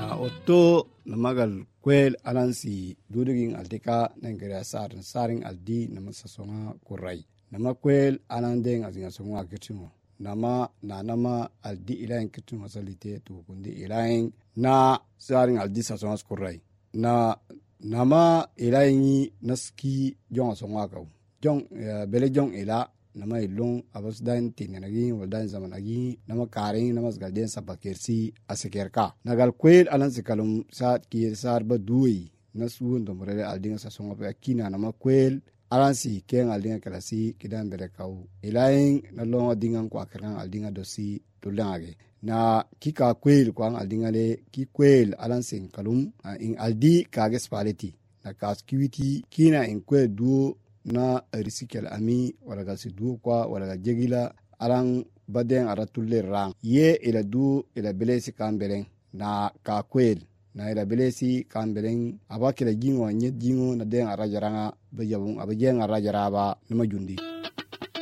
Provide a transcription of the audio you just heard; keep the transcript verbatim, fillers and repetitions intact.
na oto na magal kwel alansi dudugin aldika nengere sar saring aldi na masasonga kurai nama kwel anandeng azinga songa kitimo nama na nama aldi ilain kitimo salite tu kundi ilain na saring aldi sasonga kurai na nama ilaini naski jong songa kau jong uh, bele jong ila nama ilong abas dan tinanagi waldan zamanagi nama karing nama galden sabakersi asekerka nagal kwel alan sikalum saat ki sar ba duwi nasu ndomrele aldinga sasonga pe kina nama kwel alan si ken aldinga kalasi kidan bere kau ilain na longa dingan kwa kan aldinga dosi tulangage na kika kwel kwa aldinga le ki kwel alan sin kalum uh, in aldi kages paleti na kaskiwiti kina in kwel duo na risikel ami wala ga sidu kwa wala ga jegila alang baden aratulle rang ye ila du ila belesi kambeleng na ka kwel na ila belesi kambeleng abakila jingo nye jingo na den arajaranga bajabung abajenga rajaraba numa jundi